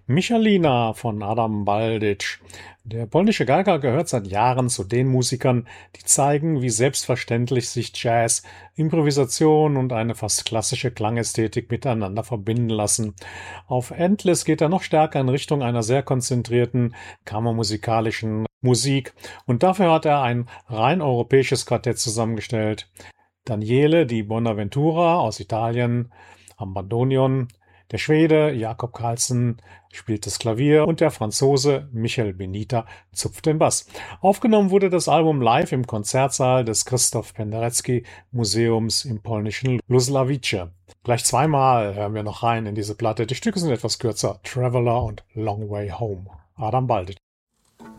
Michalina von Adam Balditsch. Der polnische Geiger gehört seit Jahren zu den Musikern, die zeigen, wie selbstverständlich sich Jazz, Improvisation und eine fast klassische Klangästhetik miteinander verbinden lassen. Auf Endless geht er noch stärker in Richtung einer sehr konzentrierten kammermusikalischen Musik und dafür hat er ein rein europäisches Quartett zusammengestellt. Daniele di Bonaventura aus Italien am Bandoneon, der Schwede Jakob Carlsen spielt das Klavier und der Franzose Michel Benita zupft den Bass. Aufgenommen wurde das Album live im Konzertsaal des Christoph Penderecki Museums im polnischen Luslawice. Gleich zweimal hören wir noch rein in diese Platte. Die Stücke sind etwas kürzer. Traveler und Long Way Home. Adam Balditsch.